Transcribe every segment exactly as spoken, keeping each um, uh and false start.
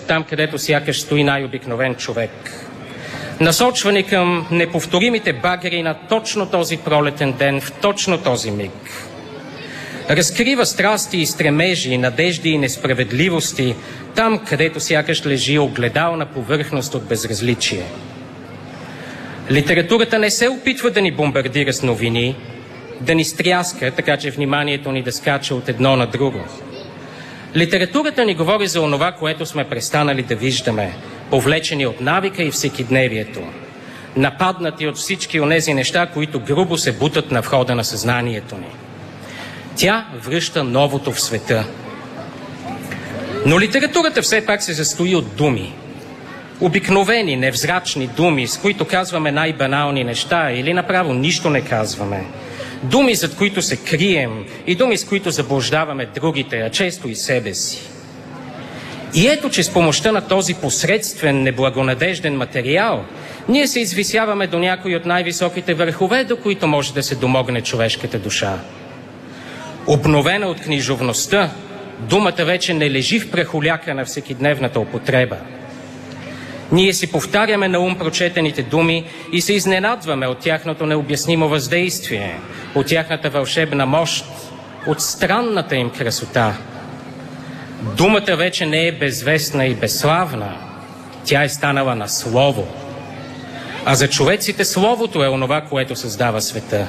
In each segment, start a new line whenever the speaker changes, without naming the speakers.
там където сякаш стои най-обикновен човек. Насочвани към неповторимите багери на точно този пролетен ден, в точно този миг. Разкрива страсти и стремежи, надежди и несправедливости, там където сякаш лежи огледална повърхност от безразличие. Литературата не се опитва да ни бомбардира с новини, да ни стряска, така че вниманието ни да скача от едно на друго. Литературата ни говори за онова, което сме престанали да виждаме, повлечени от навика и всекидневието, нападнати от всички онези неща, които грубо се бутат на входа на съзнанието ни. Тя връща новото в света. Но литературата все пак се състои от думи. Обикновени, невзрачни думи, с които казваме най-банални неща или направо нищо не казваме. Думи, зад които се крием и думи, с които заблуждаваме другите, а често и себе си. И ето, че с помощта на този посредствен, неблагонадежден материал, ние се извисяваме до някои от най-високите върхове, до които може да се домогне човешката душа. Обновена от книжовността, думата вече не лежи в прахоляка на всекидневната употреба. Ние си повтаряме на ум прочетените думи и се изненадваме от тяхното необяснимо въздействие, от тяхната вълшебна мощ, от странната им красота. Думата вече не е безвестна и безславна, тя е станала на слово. А за човеците словото е онова, което създава света.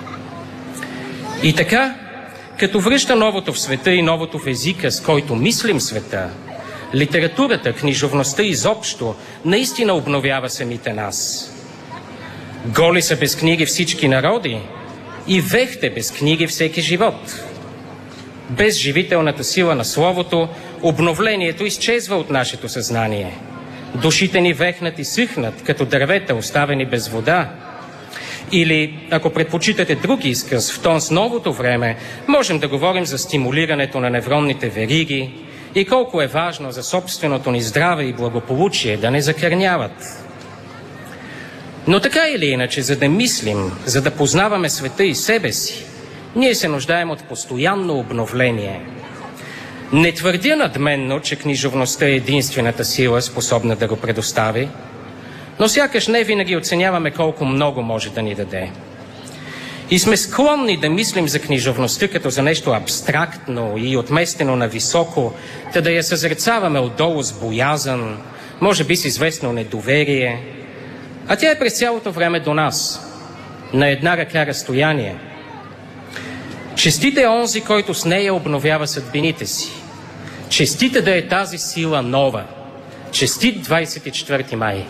И така, като връща новото в света и новото в езика, с който мислим света, литературата, книжовността изобщо наистина обновява самите нас. Голи са без книги всички народи и вехте без книги всеки живот. Без живителната сила на словото, обновлението изчезва от нашето съзнание. Душите ни вехнат и съхнат, като дървета, оставени без вода. Или, ако предпочитате друг изказ в тон с новото време, можем да говорим за стимулирането на невронните вериги и колко е важно за собственото ни здраве и благополучие да не закърняват. Но така или иначе, за да мислим, за да познаваме света и себе си, ние се нуждаем от постоянно обновление. Не твърдя надменно, че книжовността е единствената сила, способна да го предостави, но сякаш не винаги оценяваме колко много може да ни даде. И сме склонни да мислим за книжовността като за нещо абстрактно и отместено на високо, та да я съзерцаваме отдолу с боязън, може би с известно недоверие. А тя е през цялото време до нас, на една ръка разстояние. Честит е онзи, който с нея обновява съдбините си. Честит е да е тази сила нова. Честит двадесет и четвърти май!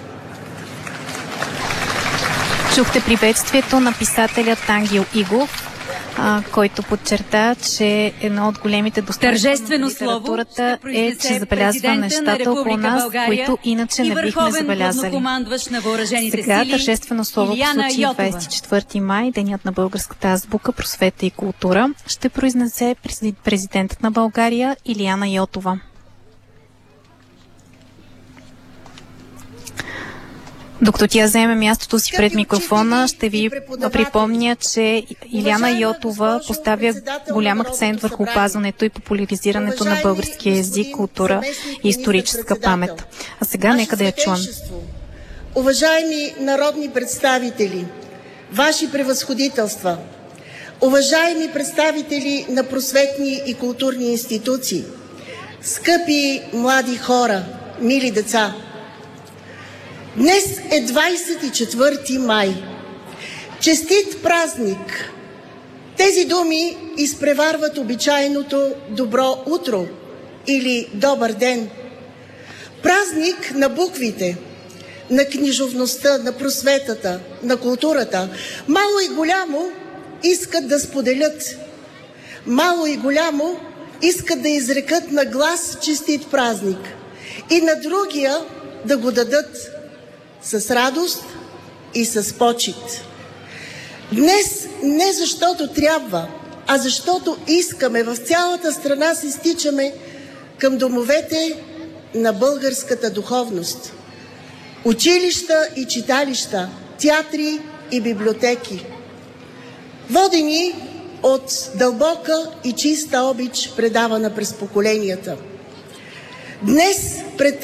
Чухте приветствието на писателят Ангел Игов, а, който подчерта, че едно от големите достоинства на литературата е, че забелязва нещата около нас, които иначе не бихме забелязали. Сега тържествено слово по случай двадесет и четвърти май, денят на българската азбука, просвета и култура, ще произнесе президентът на България Илияна Йотова. Докато тя вземе мястото си пред микрофона, ще ви припомня, че Илияна Йотова поставя голям акцент върху опазването и популяризирането на българския език, култура и историческа памет. А сега нека да я чуем.
Уважаеми народни представители, ваши превъзходителства, уважаеми представители на просветни и културни институции, скъпи млади хора, мили деца, днес е двадесет и четвърти май. Честит празник! Тези думи изпреварват обичайното добро утро или добър ден. Празник на буквите, на книжовността, на просветата, на културата. Мало и голямо искат да споделят. Мало и голямо искат да изрекат на глас честит празник. И на другия да го дадат с радост и с почит. Днес не защото трябва, а защото искаме, в цялата страна се стичаме към домовете на българската духовност. Училища и читалища, театри и библиотеки. Водени от дълбока и чиста обич, предавана през поколенията. Днес пред